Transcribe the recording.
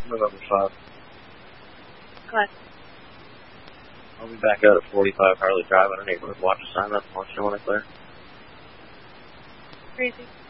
November 5. Go ahead. I'll be back out at 45 Harley Drive on a neighborhood watch assignment. I'll let you know when I clear. Crazy.